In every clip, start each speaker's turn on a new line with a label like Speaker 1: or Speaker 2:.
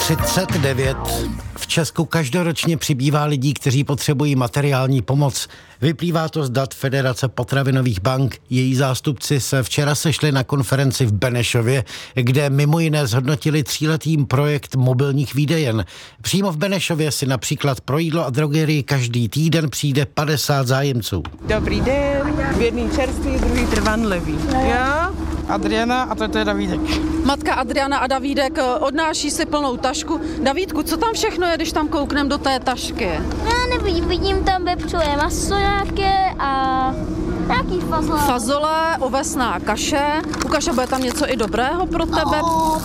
Speaker 1: 39. V Česku každoročně přibývá lidí, kteří potřebují materiální pomoc. Vyplývá to z dat Federace potravinových bank. Její zástupci se včera sešli na konferenci v Benešově, kde mimo jiné zhodnotili 3letý projekt mobilních výdejen. Přímo v Benešově si například pro jídlo a drogerii každý týden přijde 50 zájemců.
Speaker 2: Dobrý den, jedný čerstvý, druhý trvanlivý. Já, Adriana a to je Davídek.
Speaker 3: Matka Adriana a Davídek odnáší si plnou tašku. Davídku, co tam všechno je, když tam kouknem do té tašky?
Speaker 4: Já nevidím, vidím tam vepřové maso nějaké a nějaký fazole.
Speaker 3: Fazole, ovesná kaše. U kaše bude tam něco i dobrého pro tebe?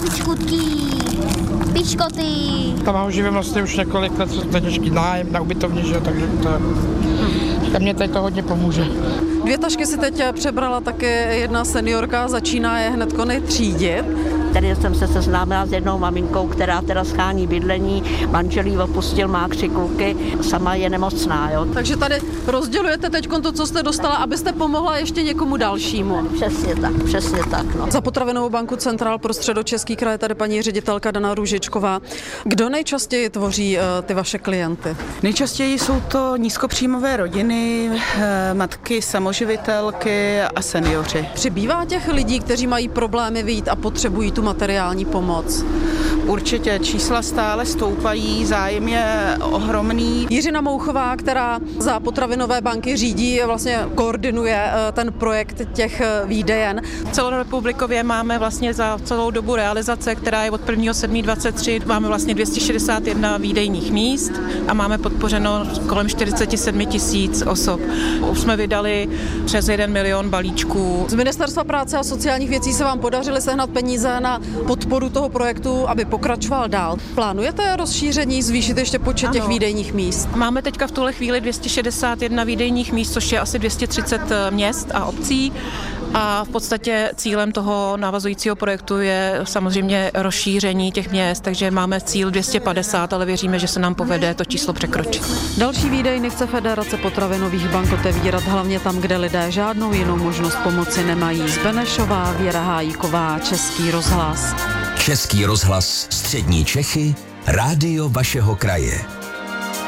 Speaker 4: Pičkoty.
Speaker 2: Tam mám živím vlastně už několik let, co to je těžký nájem na ubytovně, že jo, takže mě tady to hodně pomůže.
Speaker 3: 2 tašky si teď přebrala taky jedna seniorka, začíná je hned třídit.
Speaker 5: Tady jsem se seznámila s jednou maminkou, která teda schání bydlení, manžel jí opustil, má 3 kluky, sama je nemocná, jo.
Speaker 3: Takže tady rozdělujete teď to, co jste dostala, abyste pomohla ještě někomu dalšímu.
Speaker 5: Přesně tak, no.
Speaker 3: Za Potravinovou banku Centrál pro Středočeský kraj tady paní ředitelka Dana Růžičková. Kdo nejčastěji tvoří ty vaše klienty?
Speaker 6: Nejčastěji jsou to nízkopříjmové rodiny, matky samoživitelky a seniori.
Speaker 3: Přibývá těch lidí, kteří mají problémy vyjít a potřebují tu materiální pomoc?
Speaker 6: Určitě čísla stále stoupají, zájem je ohromný.
Speaker 3: Jiřina Mouchová, která za Potravinové banky řídí, vlastně koordinuje ten projekt těch výdejen.
Speaker 7: Celorepublikově máme vlastně za celou dobu realizace, která je od 1.7.23, máme vlastně 261 výdejních míst a máme podpořeno kolem 47 000 osob. Už jsme vydali přes 1 milion balíčků.
Speaker 3: Z Ministerstva práce a sociálních věcí se vám podařily sehnat peníze na podporu toho projektu, aby pokračoval dál. Plánujete rozšíření, zvýšit ještě počet těch výdejních míst?
Speaker 7: Máme teďka v tuhle chvíli 261 výdejních míst, což je asi 230 měst a obcí. A v podstatě cílem toho navazujícího projektu je samozřejmě rozšíření těch měst, takže máme cíl 250, ale věříme, že se nám povede to číslo překročit.
Speaker 3: Další výdejny chce Federace potravinových bank otevírat hlavně tam, kde lidé žádnou jinou možnost pomoci nemají. Z Benešova, Věra Hájíková, Český rozhlas.
Speaker 8: Český rozhlas Střední Čechy, rádio vašeho kraje.